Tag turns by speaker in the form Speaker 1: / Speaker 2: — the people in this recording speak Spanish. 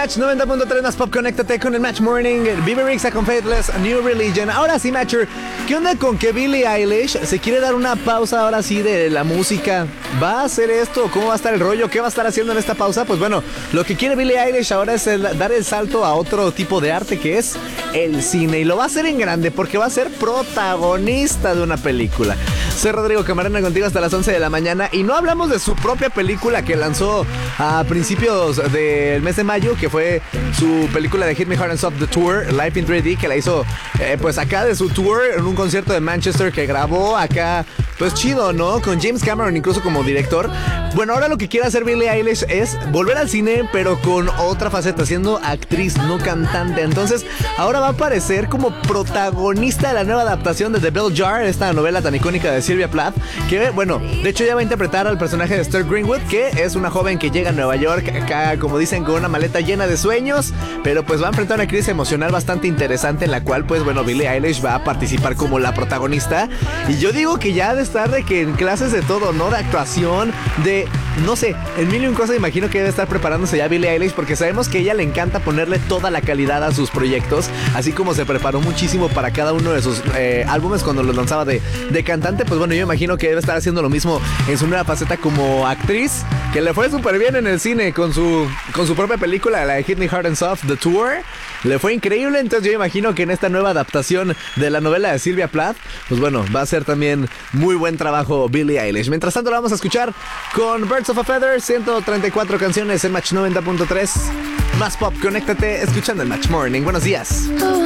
Speaker 1: Match 90.3 más pop, conéctate con el Match Morning. Vive Rixa con Faithless, New Religion. Ahora sí, Matcher, ¿qué onda con que Billie Eilish se quiere dar una pausa ahora sí de la música? ¿Va a hacer esto? ¿Cómo va a estar el rollo? ¿Qué va a estar haciendo en esta pausa? Pues bueno, lo que quiere Billie Eilish ahora es dar el salto a otro tipo de arte, que es el cine. Y lo va a hacer en grande porque va a ser protagonista de una película. Soy Rodrigo Camarena contigo hasta las 11 de la mañana. Y no hablamos de su propia película que lanzó a principios del mes de mayo, que fue su película de Hit Me Hard and Soft The Tour, Life in 3D, que la hizo pues acá de su tour en un concierto de Manchester que grabó acá. Pues chido, ¿no? Con James Cameron incluso como director. Bueno, ahora lo que quiere hacer Billie Eilish es volver al cine, pero con otra faceta, siendo actriz, no cantante. Entonces, ahora va a aparecer como protagonista de la nueva adaptación de The Bell Jar, esta novela tan icónica de Sylvia Plath, que, bueno, de hecho ya va a interpretar al personaje de Esther Greenwood, que es una joven que llega a Nueva York, acá, como dicen, con una maleta llena de sueños, pero pues va a enfrentar una crisis emocional bastante interesante, en la cual, pues, bueno, Billie Eilish va a participar como la protagonista. Y yo digo que ya de estar de que en clases de todo, ¿no? De actuación, de, no sé, en mil y un cosas. Imagino que debe estar preparándose ya Billie Eilish, porque sabemos que a ella le encanta ponerle toda la calidad a sus proyectos, así como se preparó muchísimo para cada uno de sus álbumes cuando los lanzaba de cantante. Pues bueno, yo imagino que debe estar haciendo lo mismo en su nueva faceta como actriz, que le fue súper bien en el cine con su propia película, la de Hit Me Hard and Soft The Tour. Le fue increíble. Entonces yo imagino que en esta nueva adaptación de la novela de Sylvia Plath, pues bueno, va a ser también muy buen trabajo Billie Eilish. Mientras tanto, la vamos a escuchar con Birds of a Feather, 134 canciones en Match 90.3. Más pop, conéctate escuchando el Match Morning. Buenos días.